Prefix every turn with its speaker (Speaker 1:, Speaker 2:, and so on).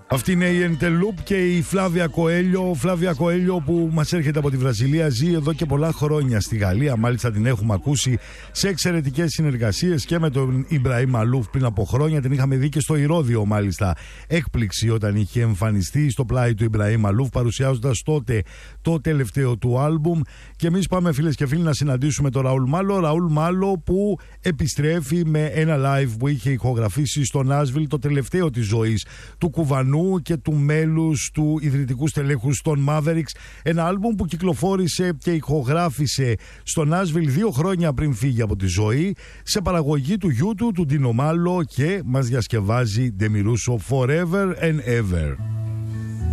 Speaker 1: Αυτή είναι η Enteleop και η Φλάβια Κοέλιο. Φλάβια Κοέλιο που μας έρχεται από τη Βραζιλία, ζει εδώ και πολλά χρόνια στη Γαλλία. Μάλιστα την έχουμε ακούσει σε εξαιρετικές συνεργασίες και με τον Ιμπραήμ Μαλούφ πριν από χρόνια. Την είχαμε δει και στο Ηρώδειο, μάλιστα. Έκπληξη όταν είχε εμφανιστεί στο πλάι του Ιμπραήμ Μαλούφ, παρουσιάζοντας τότε το τελευταίο του άλμπουμ. Και εμείς πάμε, φίλες και φίλοι, να συναντήσουμε τον Ραούλ Μάλο. Ραούλ Μάλο που επιστρέφει με ένα live που είχε ηχογραφήσει στο Νάσβιλ, το τελευταίο της ζωής του κουβανού και του μέλους του ιδρυτικού στελέχους των Mavericks. Ένα άλμπουμ που κυκλοφόρησε και ηχογράφησε στο Νάσβιλ 2 χρόνια πριν φύγει από τη ζωή, σε παραγωγή του γιού του Ντίνο Μάλο, και μας διασκευάζει Ντεμιρούσο Forever and Ever.